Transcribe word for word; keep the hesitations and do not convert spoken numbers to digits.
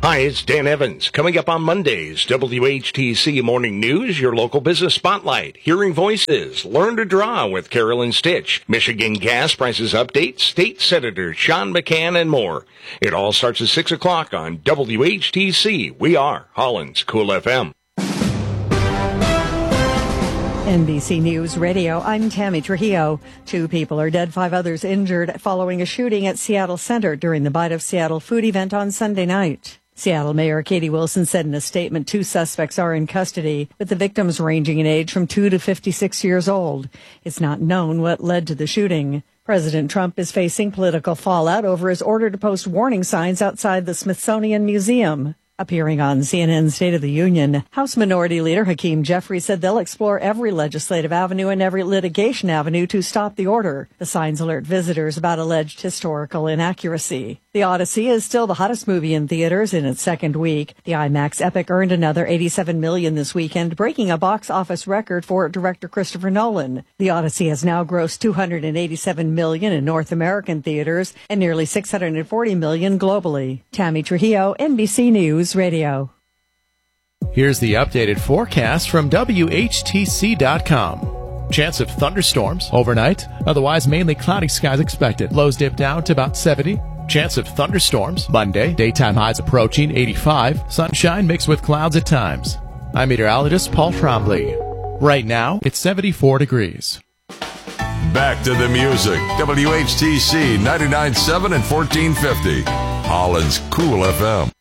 Hi, it's Dan Evans. Coming up on Monday's W H T C Morning News, your local business spotlight, hearing voices, learn to draw with Carolyn Stitch, Michigan gas prices update, State Senator Sean McCann, and more. It all starts at six o'clock on W H T C. We are Holland's Cool F M. N B C News Radio, I'm Tammy Trujillo. Two people are dead, five others injured following a shooting at Seattle Center during the Bite of Seattle food event on Sunday night. Seattle Mayor Katie Wilson said in a statement two suspects are in custody, with the victims ranging in age from two to fifty-six years old. It's not known what led to the shooting. President Trump is facing political fallout over his order to post warning signs outside the Smithsonian Museum. Appearing on C N N's State of the Union, House Minority Leader Hakeem Jeffries said they'll explore every legislative avenue and every litigation avenue to stop the order. The signs alert visitors about alleged historical inaccuracy. The Odyssey is still the hottest movie in theaters in its second week. The IMAX epic earned another eighty-seven million dollars this weekend, breaking a box office record for director Christopher Nolan. The Odyssey has now grossed two hundred eighty-seven million dollars in North American theaters and nearly six hundred forty million dollars globally. Tammy Trujillo, N B C News Radio. Here's the updated forecast from W H T C dot com. Chance of thunderstorms overnight. Otherwise, mainly cloudy skies expected. Lows dip down to about seventy. Chance of thunderstorms Monday. Daytime highs approaching eighty-five. Sunshine mixed with clouds at times. I'm meteorologist Paul Trombley. Right now, it's seventy-four degrees. Back to the music. W H T C ninety-nine point seven and fourteen fifty. Holland's Cool F M.